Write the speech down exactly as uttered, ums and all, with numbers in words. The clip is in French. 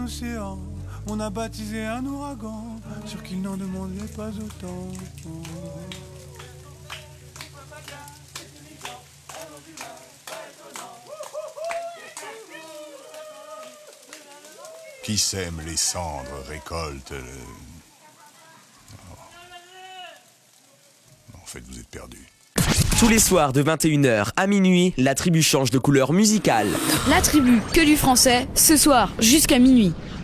océan. On a baptisé un ouragan, sûr qu'il n'en demandait pas autant. Qui sème les cendres récolte le... Oh. En fait, vous êtes perdus. Tous les soirs de vingt et une heures à minuit, la tribu change de couleur musicale. La tribu, que du français, ce soir jusqu'à minuit.